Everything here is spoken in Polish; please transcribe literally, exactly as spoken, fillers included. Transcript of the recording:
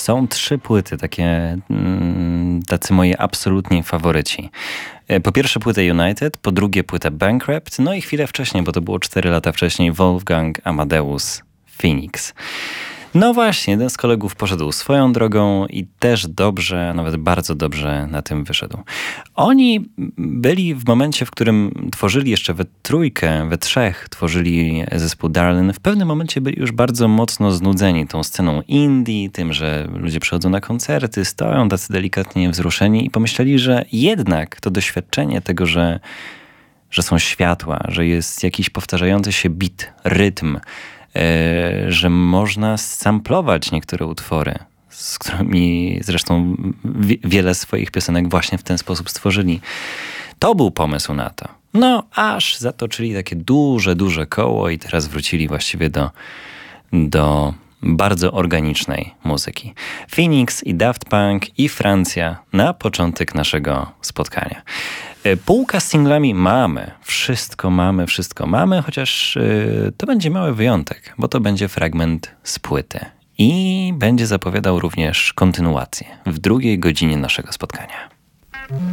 są trzy płyty, takie mm, tacy moi absolutni faworyci. Po pierwsze płytę United, po drugie płytę Bankrupt, no i chwilę wcześniej, bo to było cztery lata wcześniej, Wolfgang Amadeus Phoenix. No właśnie, jeden z kolegów poszedł swoją drogą i też dobrze, nawet bardzo dobrze na tym wyszedł. Oni byli w momencie, w którym tworzyli jeszcze we trójkę, we trzech tworzyli zespół Darlin. W pewnym momencie byli już bardzo mocno znudzeni tą sceną indie, tym, że ludzie przychodzą na koncerty, stoją tacy delikatnie wzruszeni i pomyśleli, że jednak to doświadczenie tego, że, że są światła, że jest jakiś powtarzający się beat, rytm, że można samplować niektóre utwory, z którymi zresztą wiele swoich piosenek właśnie w ten sposób stworzyli. To był pomysł na to. No, aż zatoczyli takie duże, duże koło i teraz wrócili właściwie do, do bardzo organicznej muzyki. Phoenix i Daft Punk i Francja na początek naszego spotkania. Półka z singlami mamy, wszystko mamy, wszystko mamy, chociaż yy, to będzie mały wyjątek, bo to będzie fragment z płyty i będzie zapowiadał również kontynuację w drugiej godzinie naszego spotkania.